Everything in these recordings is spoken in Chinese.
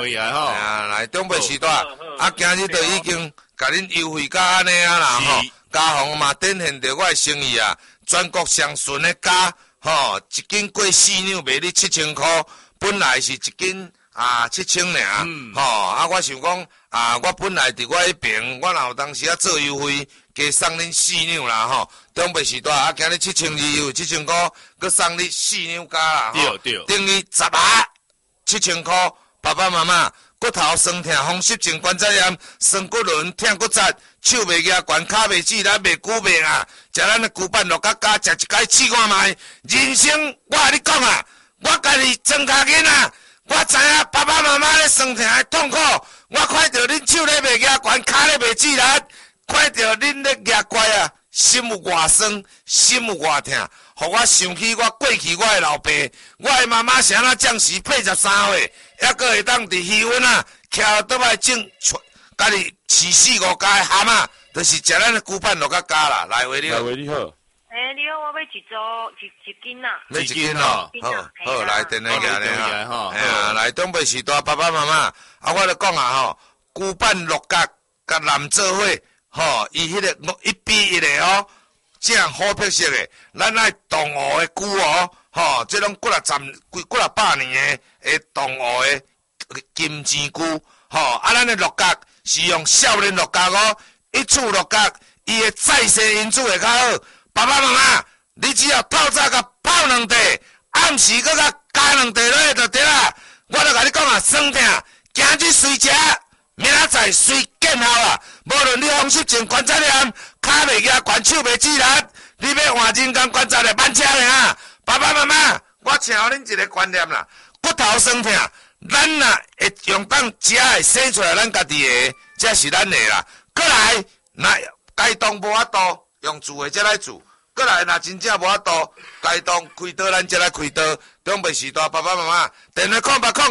可以啊吼。 啊，来中北时代，今日就已经甲恁优惠到安尼啊啦吼，家红嘛展现着我的诚意啊，全国上顺的家，吼，一斤过4两卖你7000块，本来是一斤7000尔，吼，我想讲我本来伫我迄边，我若有当时做优惠，加送恁4两啦吼，中北时代今日7200优惠7000块，佮送你4两加啦， 对对， 等于107000块，爸爸妈妈。骨头酸痛、风湿症、关节炎、酸骨轮、痛骨折、手袂举悬、骹袂止力、袂久袂啊！食咱的牛板肉角加，食一摆试看卖。人生，我甲你讲啊，我家己装脚囡仔，我知影爸爸妈妈咧酸痛的痛苦，我看到恁手咧袂举悬、骹咧袂止力，看到恁咧举乖啊，心有偌酸，心有偌痛，互我想起我过去我的老爸，我的妈妈是安怎将士83岁。还阁会当伫鱼温徛倒来种，家己饲4-5家的蛤蟆，就是食咱的牛板肉角加啦。来，喂你好。 来，喂你好。 你好，我要一组一斤啊。 要1斤哦。好，来，电话来咧哈。哎呀，来东北时代爸爸妈妈，我咧讲吼，牛板肉角甲蓝做伙，吼，伊迄个1比1的哦，正好配色的，咱爱动物的牛哦。吼，这种几啊百年的动物的金钱龟，吼，咱的鹿角是用少年鹿角哦，一处鹿角，伊的再生因子会较好。爸爸妈妈，你只要透早甲泡2茶，暗时搁甲加2茶落去就对啦。我著甲你讲啊，酸痛，今日随食，明仔载随见效啊。无论你风湿症、关节炎、骹袂举悬、手袂止力，你要换人工关节的慢车尔。爸爸妈妈，我请互恁一个观念啦，骨头酸痛，咱若会用当食的生出来，咱家己的，这是咱的啦。过来，若该动无法度，用煮的才来煮。过来，若真正无法度，该动开刀咱才来开刀。中北时代爸爸妈妈，电话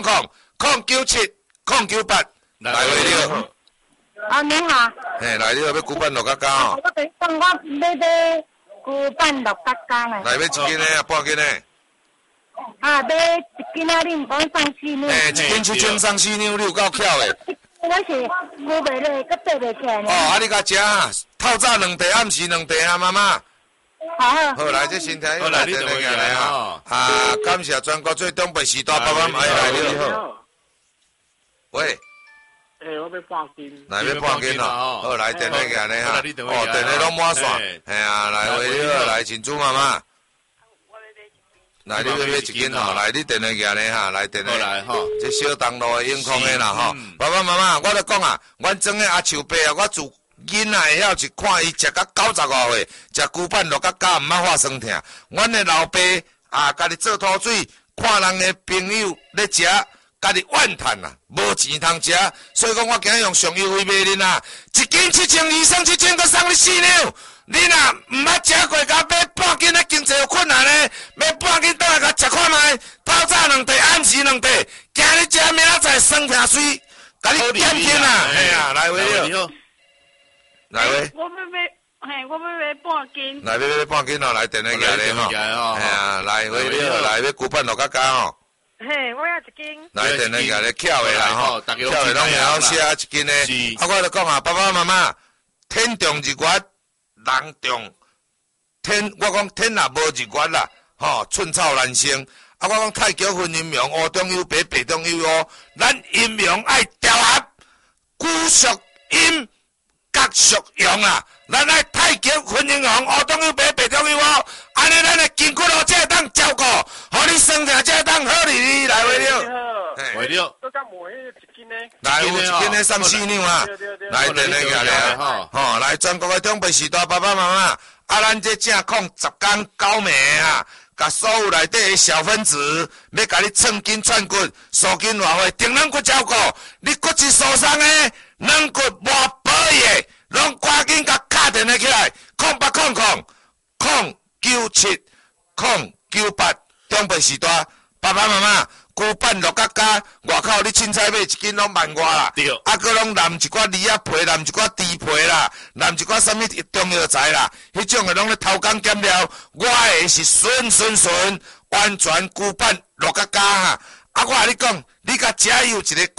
0800-097-098，来喂你好。 你好。 来你好，要牛板肉角加哦。 我等我要牛板肉角加呢。 来要1斤的半斤的。 要1斤啊，你唔讲送4两。 1斤7千送4两，你有够巧的。 我是牛袂落，佮爬袂起来呢。 你甲食，透早2茶，暗时2茶啊，妈妈。好，来这身体， 来你电话来哈。 感谢全国最东北时代爸爸妈妈来你好。喂。 我要半斤。 来要半斤哦。好，来电话来咧哈。电话拢满线。来喂你好，来请朱妈妈。来，你要1斤吼，来你电话举咧哈，来电话来吼，这小东路的永康的啦吼。爸爸妈妈，我咧讲啊，阮庄的阿树伯啊，我自囡仔会晓是看伊食到90外岁，食牛板肉角加毋捌发酸痛。阮的老爸家己做土水，看人的朋友咧食，家己怨叹啊，无钱通食，所以讲我今日用上优惠卖恁啊，1斤7200送7000，佮送你4两。你若毋捌食过，甲买半斤的经济有困难呢？买半斤倒来甲食看卖，透早2茶，暗时2茶，今日食，明仔载酸痛水，甲你减轻啊！来喂你好，来喂。 我要买半斤。 来要半斤哦，来电话举咧吼。来喂你好，来要牛板肉角加吼。 我要1斤。 来电话举咧，巧的啦吼，巧的拢会晓写1斤的。我就讲啊，爸爸妈妈，天重日月。人重我讲天若无日月啦，寸草难生。我讲太极分阴阳，乌中有白，白中有乌。咱阴阳爱调合，古属阴，甲属阳啦。咱爱太极分阴阳，乌中有白，白中有乌。安尼咱的筋骨路才会当照顾，互你身体才会当好哩。来喂了， 喂了。 来有1斤的送4两啊！来电话举咧吼，来全国的中北时代爸爸妈妈，咱这正控10天9暝啊，甲所有内底的小分子，要甲你寸筋串骨、塑筋活血、定软骨照顾，你骨质疏松的、软骨无保养的，拢赶紧甲敲电话起来，0800-097-098，中北时代爸爸妈妈。牛板肉角加，外口你凊彩买1斤拢10000外啦，搁拢淋一寡梨仔皮，淋一寡猪皮啦，淋一寡什么中药材啦，迄种的拢咧偷工减料，我的是纯完全牛板肉角加哈。我甲你讲，你甲遮有一个。